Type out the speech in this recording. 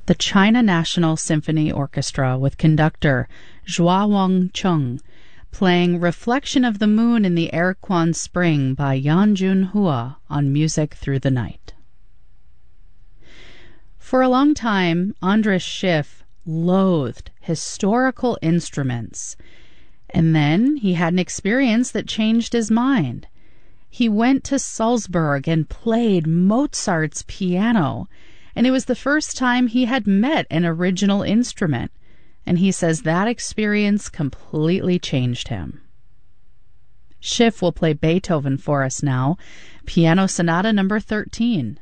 The China National Symphony Orchestra with conductor Zhua Wang-chung playing Reflection of the Moon in the Erquan Spring by Yan Junhua on Music Through the Night. For a long time, Andras Schiff loathed historical instruments. And then he had an experience that changed his mind. He went to Salzburg and played Mozart's piano, and it was the first time he had met an original instrument, and he says that experience completely changed him. Schiff will play Beethoven for us now, Piano Sonata number 13.